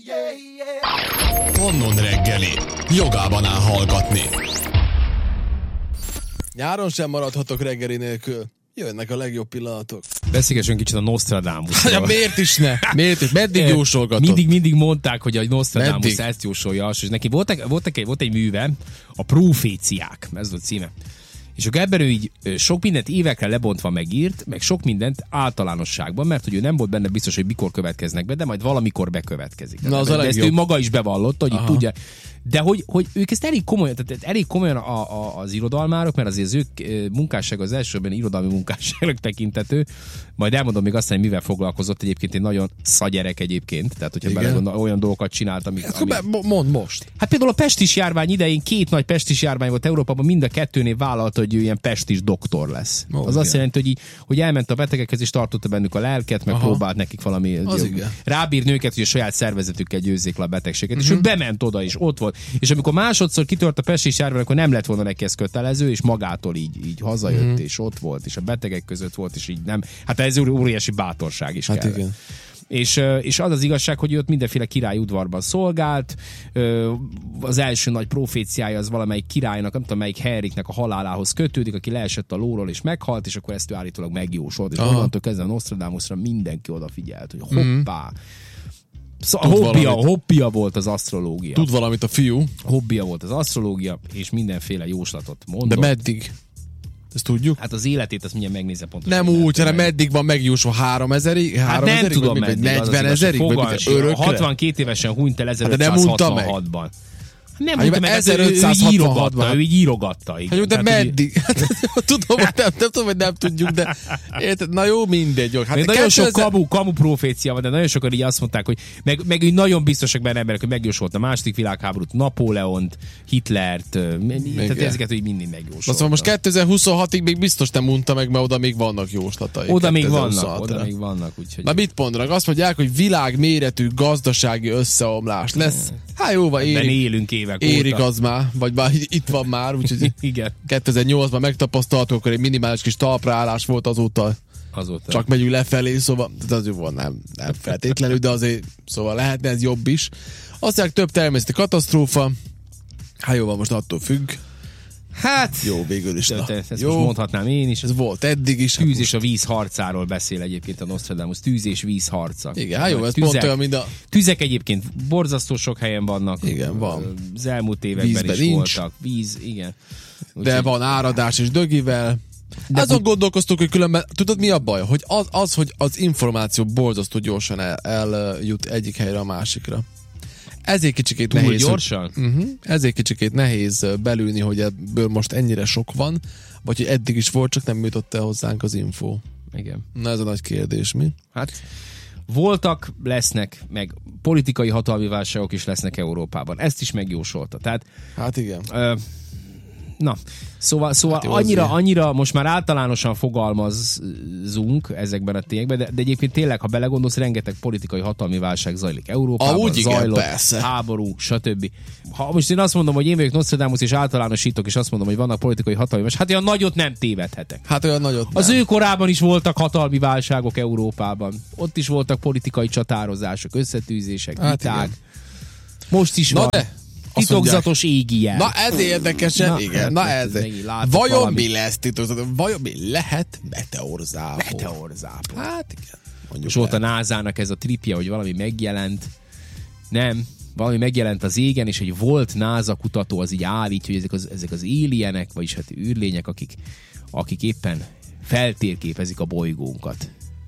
Honnan reggeli? Jogában áll hallgatni. Nyáron sem maradhatok reggeli nélkül. Jönnek a legjobb pillanatok. Beszélgessünk kicsit a Nostradamusról. Hát, miért is ne? Miért is? Meddig jósolgatott? Mindig mondták, hogy a Nostradamus ezt jósolja, és neki volt egy műve, a Proféciák, ez volt címe. És akkor ebben ő így sok mindent évekre lebontva megírt, meg sok mindent általánosságban, mert hogy ő nem volt benne biztos, hogy mikor következnek be, de majd valamikor bekövetkezik. Na, az de ezt ő maga is bevallotta, hogy tudja. De hogy ők ezt elég komolyan az irodalmárok, mert azért az ők munkásság az elsőben irodalmi munkásságnak tekintető, majd elmondom még azt, hogy mivel foglalkozott egyébként egy nagyon szagyerek egyébként, tehát hogyha belegondol, olyan dolgokat csinált, mondd most. Hát például a pestis járvány idején 2 nagy pestis járvány volt Európában, mind a 2-nél vállalta, hogy ő ilyen pestis doktor lesz. Az azt jelenti, hogy elment a betegekhez és tartotta bennük a lelket, meg próbált nekik valami rábír nőket, hogy a saját szervezetükkel győzzék le a betegséget. És ő bement oda, és ott volt. És amikor másodszor kitört a pestis járvány, akkor nem lett volna neki ez kötelező, és magától így hazajött, és ott volt, és a betegek között volt, és így nem. Hát ez óriási bátorság is kell. Igen. És az az igazság, hogy ő ott mindenféle király udvarban szolgált, az első nagy proféciája az valamelyik királynak, nem tudom melyik Henriknek a halálához kötődik, aki leesett a lóról és meghalt, és akkor ezt ő állítólag megjósolt. És onnantól kezdve a Nostradamusra mindenki odafigyelt, hogy hoppá. Hobbija volt az asztrológia. Tud valamit a fiú. Hobbija volt az asztrológia, és mindenféle jóslatot mondott. De meddig? Ezt tudjuk? Hát az életét, azt mindjárt megnézze pontosan. Nem úgy, hanem meddig van megjósva 3000-ig? Hát nem tudom meddig. 40 62 évesen hunyt el 1566-ban. Nem mondta meg, 1566-ban. Ő így írogatta. Hát, de meddig? Tudom, hogy nem tudjuk, de érted? Na jó, mindegy. Hát nagyon sok kamu profécia van, de nagyon sokan így azt mondták, hogy meg úgy nagyon biztosak benne emberek, hogy megjósolt a második világháborút, Napóleont, Hitlert, tehát ezeket úgy mindig megjósolta. Szóval most 2026-ig még biztos nem mondta meg, mert oda még vannak jóslatai. Oda még vannak. Úgyhogy... Na mit mondanak? Azt mondják, hogy világméretű gazdasági összeomlás lesz. Hát jóval élünk évek érik óta. Az már, vagy már itt van már, úgyhogy igen. 2008-ban megtapasztalható, akkor egy minimális kis talpraállás volt azóta. Csak megyünk lefelé, szóval az jó van, nem feltétlenül, de azért szóval lehetne ez jobb is. Aztán több természeti katasztrófa. Hát jó van, most attól függ. Hát, jó, végül is. Ezt most mondhatnám én is. Ez volt eddig is. Tűz és a víz harcáról beszél egyébként a Nostradamus. Tűz és víz harca. Igen, hát jó, ez pont olyan, mint a... Tüzek egyébként borzasztó sok helyen vannak. Igen, van. Az elmúlt években vízben is nincs. Voltak. Víz, igen. De van áradás és dögivel. De azon gondolkoztuk, hogy különben, tudod mi a baj? Hogy hogy az információ borzasztó gyorsan eljut egyik helyre a másikra. Ezért kicsikét nehéz. Gyorsan? Ezért kicsikét nehéz belülni, hogy ebből most ennyire sok van, vagy hogy eddig is volt, csak nem jutott el hozzánk az info. Igen. Na ez a nagy kérdés, mi? Hát voltak, lesznek, meg politikai hatalmi válságok is lesznek Európában. Ezt is megjósolta. Tehát, hát igen. Na, szóval hát annyira most már általánosan fogalmazunk ezekben a tényekben, de egyébként tényleg, ha belegondolsz, rengeteg politikai hatalmi válság zajlik Európában, zajlott, háború, stb. Ha most én azt mondom, hogy én vagyok Nostradamus és általánosítok, és azt mondom, hogy vannak politikai hatalmi válságok, hát olyan nagyot nem tévedhetek. Hát olyan nagyot nem. Az ő korában is voltak hatalmi válságok Európában. Ott is voltak politikai csatározások, összetűzések, viták. Hát most is van. Titokzatos égi jel. Na ez érdekesen, igen. Na ez. Vajon mi lesz titokzatos? Vajon mi lehet meteorzápor? Hát igen. És volt a NASA-nak ez a tripje, hogy valami megjelent. Nem, valami megjelent az égen, és egy volt NASA kutató az így állítja, hogy ezek az alienek, vagyis hát űrlények, akik éppen feltérképezik a bolygónkat.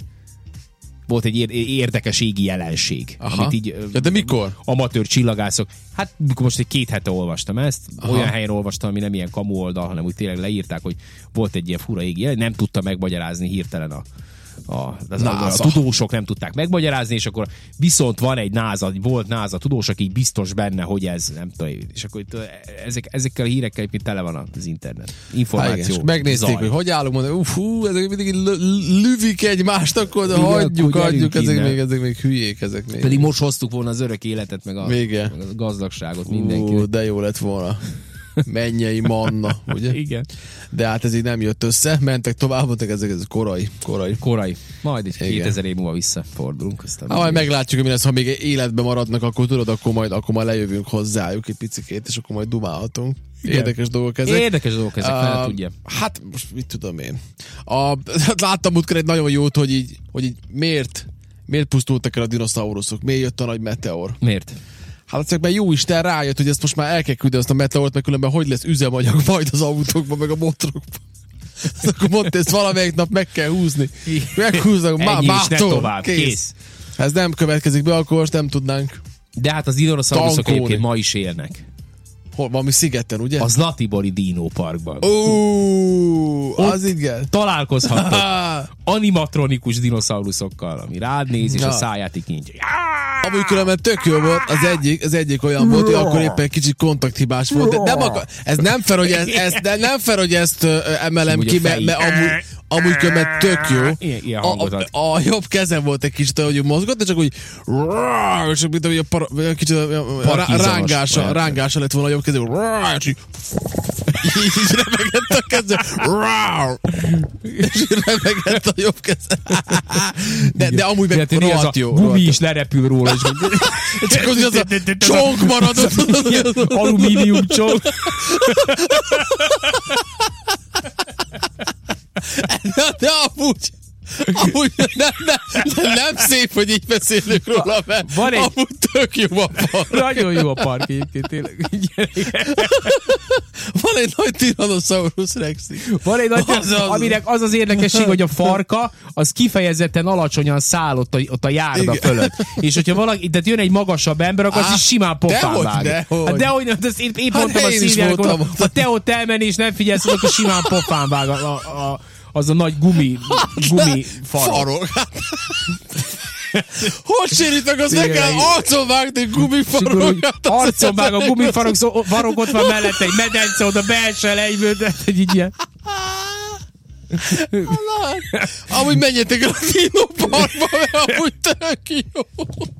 Volt egy érdekes égi jelenség. Amit így, de mikor? Amatőr csillagászok. Hát mikor most 2 hete olvastam ezt. Olyan helyen olvastam, ami nem ilyen kamu oldal, hanem úgy tényleg leírták, hogy volt egy ilyen fura égi jelenség. Nem tudta megmagyarázni hirtelen a tudósok nem tudták megmagyarázni, és akkor viszont van egy volt NASA tudós, aki biztos benne, hogy ez nem tudom, és akkor ezekkel a hírekkel mint tele van az internet. Információ. Hát megnézték, hogy állunk, mondani, ezek mindig lüvik egymást, akkor de hagyjuk, ezek még hülyék, ezek még. Pedig most hoztuk volna az örök életet, meg a gazdagságot mindenki. De jó lett volna. Mennyei manna, ugye? Igen. De hát ez így nem jött össze, mentek tovább, mondták, ez korai. Majd egy 2000 év múlva visszafordulunk. Majd meglátjuk, hogy mi lesz, ha még életben maradnak, akkor tudod, akkor majd lejövünk hozzájuk egy picikét, és akkor majd dumálhatunk. Érdekes dolgok ezek. Fel tudja. Hát most mit tudom én. Láttam múltkor egy nagyon jót, hogy így miért pusztultak el a dinoszauruszok? Miért jött a nagy meteor? Miért? Hát azért, mert jó Isten rájött, hogy ezt most már el kell küldeni azt a meteort, mert különben hogy lesz üzemanyag majd az autókban, meg a motorokban. Akkor mondta, ezt valamelyik nap meg kell húzni. Meghúznak, mától, kész. Ha ez nem következik be, akkor most nem tudnánk. De hát az dinoszauruszok egyébként ma is élnek. Hol? Valami szigeten, ugye? Az Latibori Dino Parkban. Az igen. Találkozhattok animatronikus dinoszauruszokkal, ami rád néz, és a száját így kinyitja. Amúgy különben tök jó volt, az egyik olyan volt, hogy akkor éppen kicsit kontakthibás volt, de ez nem fel, hogy ezt emelem ki, mert amúgy különben tök jó. A jobb kezem volt egy kicsit, ahogy mozgott, de csak úgy és mint hogy kicsit rángása lett volna a jobb kezem, és így remegett a kezem, és remegett a jobb kezem. De amúgy meg rohadt jó. Gumi is lerepül róla, és csak az a csonk maradott. Alumínium csonk. De amúgy nem szép, hogy így beszélünk róla, mert amúgy tök jó a park. Nagyon jó a park egyébként, tényleg. Van egy nagy Tyrannosaurus Rexi. Van egy nagy, aminek az érdekesség, hogy a farka, az kifejezetten alacsonyan száll ott a járda fölött. És hogyha valaki, tehát jön egy magasabb ember, akkor az is simán pofán vág. Hát dehogy nem, ezt épp mondtam a szívjának, ha te ott elmenni és nem figyelsz, akkor simán pofán vág az a nagy gumi farok. Hogy sérültek, az meg kell arcon vágni gumifarokat. Arcon vág a gumifarok, ott van mellett egy medence, oda beesel egyből, de egy ilyen. Amúgy menjetek a Dino Parkba, mert amúgy tök jó.